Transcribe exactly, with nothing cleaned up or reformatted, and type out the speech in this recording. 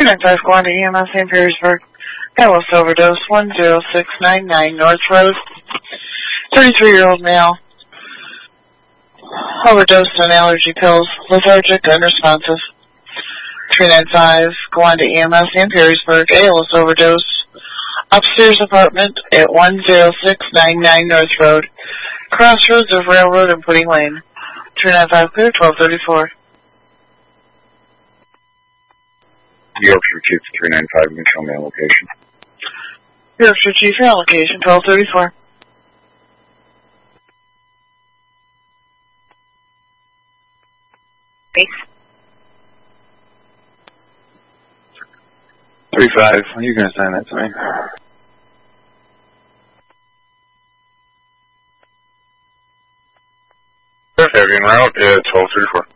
three nine five Gwanda E M S in Perrysburg. Alice overdose one zero six nine nine North Road. thirty-three-year-old male. Overdosed on allergy pills. Lethargic, unresponsive. three nine five Gwanda E M S in Perrysburg. Alice overdose. Upstairs apartment at one zero six nine nine North Road. Crossroads of Railroad and Pudding Lane. three nine five clear, twelve thirty-four. Yorkshire Chief three nine five, you can show me a location. Yorkshire Chief, your location, twelve thirty-four. Base. three five, you can assign that to me. Heavy en route at twelve thirty-four.